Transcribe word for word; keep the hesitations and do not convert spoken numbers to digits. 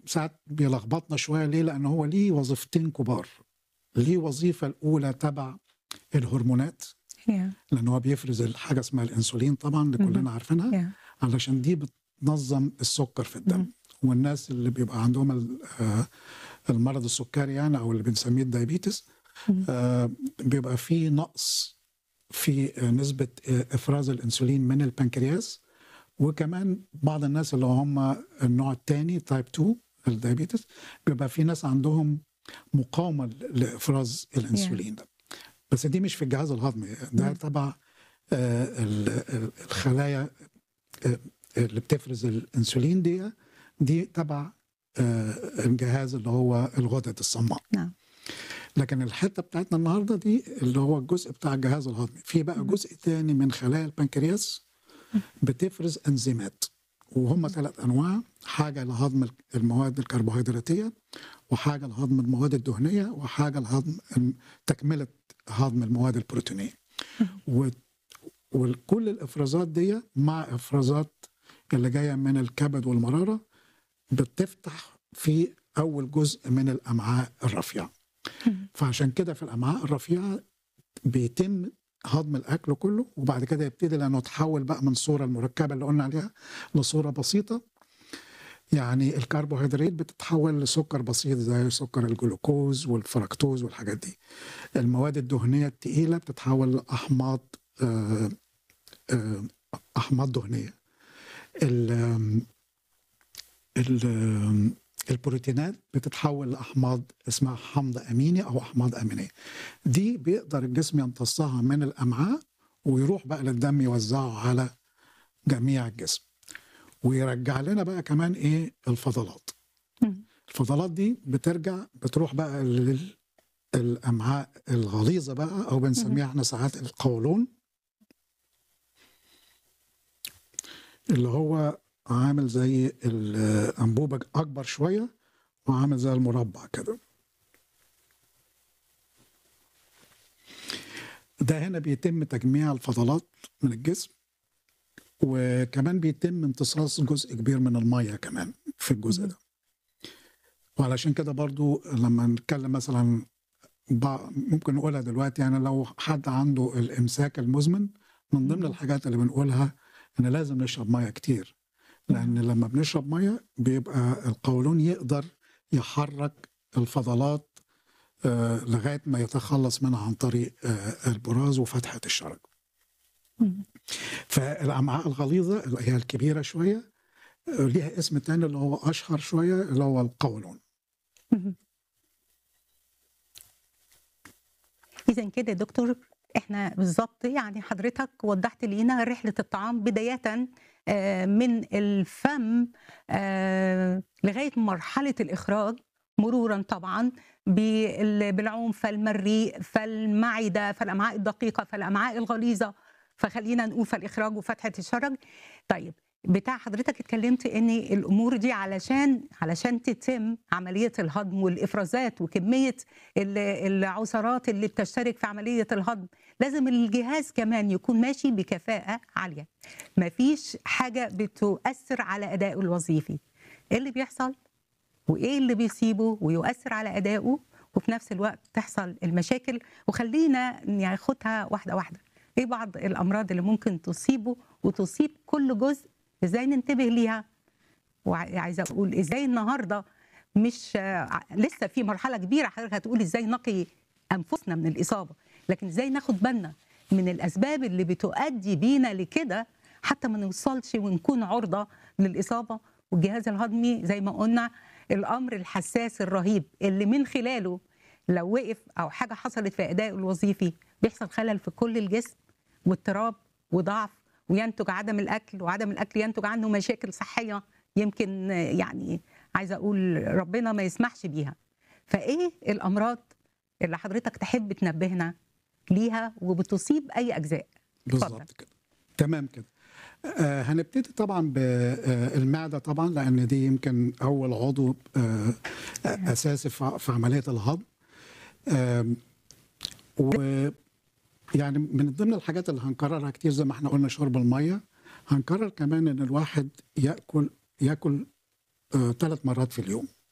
ساعات بيلخبطنا شويه. ليه؟ لان هو ليه وظيفتين كبار. ليه وظيفه الاولى تبع الهرمونات، Yeah. لان هو بيفرز الحاجه اسمها الانسولين طبعا اللي مهم. كلنا عارفينها، Yeah. علشان دي بتنظم السكر في الدم. مهم. والناس اللي بيبقى عندهم ال- آه، المرض السكري يعني، او اللي بنسميه الدايابيتس، مهم. آه، بيبقى فيه نقص في آه، نسبة آه، إفراز الأنسولين من البنكرياس. وكمان بعض الناس اللي هم النوع الثاني تايب اتنين الدايابيتس، بيبقى في ناس عندهم مقاومة لإفراز Yeah. الأنسولين ده. بس دي مش في الجهاز الهضمي، ده مهم. تبع آه، ال- ال- الخلايا آه، اللي بتفرز الأنسولين دي دي تبع آه، الجهاز اللي هو الغدد الصماء. نعم. لكن الحته بتاعتنا النهارده دي اللي هو الجزء بتاع الجهاز الهضمي، في بقى مهم. جزء تاني من خلايا البنكرياس بتفرز انزيمات، وهم ثلاث انواع: حاجه لهضم المواد الكربوهيدراتيه، وحاجه لهضم المواد الدهنيه، وحاجه لهضم تكمله هضم المواد البروتينيه. مهم. و- وكل الافرازات دي مع افرازات اللي جايه من الكبد والمراره بتفتح في اول جزء من الامعاء الرفيعه. مهم. فعشان كده في الامعاء الرفيعه بيتم هضم الاكل كله، وبعد كده يبتدي لانه تحول بقى من الصوره المركبه اللي قلنا عليها لصوره بسيطه. يعني الكربوهيدرات بتتحول لسكر بسيط زي سكر الجلوكوز والفركتوز والحاجات دي. المواد الدهنيه الثقيله بتتحول لاحماض آه، آه، احماض دهنيه. ال- ال- البروتينات بتتحول لاحماض اسمها حمض اميني او احماض امينيه. دي بيقدر الجسم يمتصها من الامعاء ويروح بقى للدم يوزعه على جميع الجسم، ويرجع لنا بقى كمان ايه؟ الفضلات. مهم. الفضلات دي بترجع بتروح بقى للامعاء الغليظه بقى، او مهم. بنسميها احنا ساعات القولون، اللي هو عامل زي الانبوبه اكبر شويه وعامل زي المربع كده. ده هنا بيتم تجميع الفضلات من الجسم، وكمان بيتم امتصاص جزء كبير من الميه كمان في الجزء مهم. ده. وعلشان كده برضو لما نتكلم مثلا بع- ممكن نقولها دلوقتي، يعني لو حد عنده الامساك المزمن، من ضمن مهم. الحاجات اللي بنقولها ان لازم نشرب ميه كتير، لان نعم. لما بنشرب ميه بيبقى القولون يقدر يحرك الفضلات آه، لغايه ما يتخلص منها عن طريق آه، البراز وفتحه الشرج. مهم. فالامعاء الغليظه اللي هي الكبيره شويه آه، ليها اسم تاني اللي هو اشهر شويه اللي هو القولون. مهم. إذا كده يا دكتور، احنا بالظبط يعني حضرتك وضحت لينا رحلة الطعام بداية آه، من الفم آه، لغاية مرحلة الإخراج، مرورا طبعا بال- بالعنف فالمريء فالمعدة فالأمعاء الدقيقة فالأمعاء الغليظة، فخلينا نقول فالإخراج وفتحة الشرج. طيب، بتاع حضرتك اتكلمت ان الامور دي علشان علشان تتم عمليه الهضم والافرازات وكميه ال- العصارات اللي بتشترك في عمليه الهضم، لازم الجهاز كمان يكون ماشي بكفاءه عاليه. مفيش حاجه بتؤثر على ادائه الوظيفي. ايه اللي بيحصل وايه اللي بيسيبه ويؤثر على ادائه، وفي نفس الوقت تحصل المشاكل. وخلينا ناخدها واحده واحده. ايه بعض الامراض اللي ممكن تصيبه وتصيب كل جزء؟ ازاي ننتبه ليها؟ وعايزه اقول ازاي النهارده مش آه، لسه في مرحله كبيره حضرتك هتقول ازاي نقي انفسنا من الاصابه، لكن ازاي ناخد بالنا من الاسباب اللي بتؤدي بينا لكده حتى ما نوصلش ونكون عرضه للاصابه. والجهاز الهضمي زي ما قلنا الامر الحساس الرهيب اللي من خلاله لو وقف او حاجه حصلت في ادائه الوظيفي بيحصل خلل في كل الجسم واضطراب وضعف، وينتج عدم الاكل، وعدم الاكل ينتج عنه مشاكل صحيه يمكن آه، يعني عايزه اقول ربنا ما يسمحش بيها. فايه الامراض اللي حضرتك تحب تنبهنا ليها وبتصيب اي اجزاء؟ اتفضل. بالظبط كده، تمام كده. آه هنبتدي طبعا بالمعده طبعا، لان دي يمكن اول عضو آه اساسي في في عمليه الهضم. آه ويعني من ضمن الحاجات اللي هنكررها كتير زي ما احنا قلنا شرب الميه، هنكرر كمان ان الواحد ياكل ياكل ثلاث مرات في اليوم.